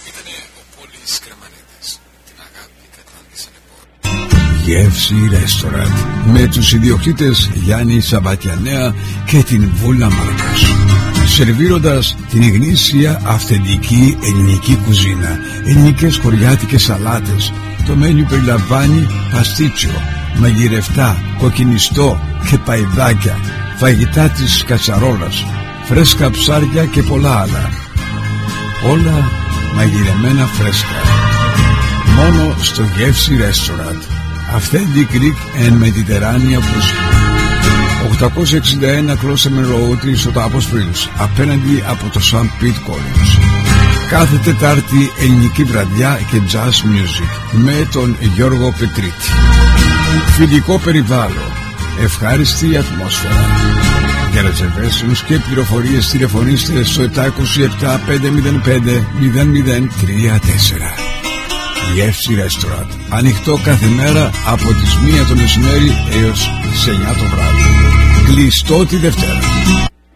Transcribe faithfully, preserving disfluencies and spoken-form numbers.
Ήτανε ο Πόλης Κρεμανίδης. Την αγάπη κατάντησανε πόρ. Γεύση Ρέστοραντ με τους ιδιοκτήτες Γιάννη Σαββατιανέα και την Βούλα Μάρκος, σερβίροντας την γνήσια αυθεντική ελληνική κουζίνα, ελληνικές χωριάτικες σαλάτες. Το μένιου περιλαμβάνει παστίτσιο, μαγειρευτά, κοκκινιστό και παϊδάκια, φαγητά της κατσαρόλας, φρέσκα ψάρια και πολλά άλλα. Όλα μαγειρεμένα φρέσκα. Μόνο στο Γεύση Restaurant. Authentic Greek and Mediterranean Food. οκτακόσια εξήντα ένα Closeman Road στο Τάπο Springs, απέναντι από το Saint Pete College. Κάθε Τετάρτη ελληνική βραδιά και jazz music με τον Γιώργο Πετρίτη. Φιλικό περιβάλλον, ευχάριστη ατμόσφαιρα. Για ρεζερβέσιους και πληροφορίες τηλεφωνήστε στο επτά δύο επτά πέντε μηδέν πέντε μηδέν μηδέν τρία τέσσερα. Γεύση Restaurant. Ανοιχτό κάθε μέρα από τις μία το μεσημέρι έως τις εννιά το βράδυ. Κλειστό τη Δευτέρα.